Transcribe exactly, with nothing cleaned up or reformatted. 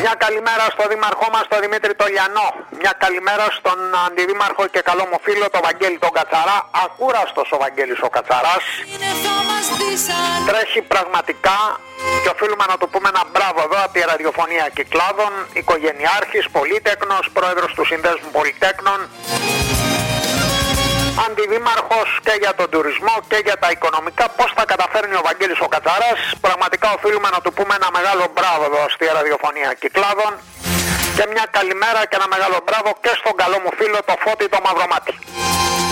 Μια καλημέρα στο δήμαρχό μας, τον Δημήτρη Τολιανό. Μια καλημέρα στον αντιδήμαρχο και καλό μου φίλο, τον Βαγγέλη τον Κατσαρά. Ακούραστος ο Βαγγέλης ο Κατσαράς. Τρέχει πραγματικά και οφείλουμε να του πούμε ένα μπράβο εδώ από τη ραδιοφωνία Κυκλάδων. Οικογενειάρχης, πολύτεκνος, πρόεδρος του Συνδέσμου Πολυτέκνων. Αντιδήμαρχος και για τον τουρισμό και για τα οικονομικά. Πώς θα καταφέρνει ο Βαγγέλης ο Κατσαράς. Πραγματικά οφείλουμε να του πούμε ένα μεγάλο μπράβο εδώ στη ραδιοφωνία Κυκλάδων. Και μια καλημέρα και ένα μεγάλο μπράβο και στον καλό μου φίλο το Φώτη το Μαυρομάτι.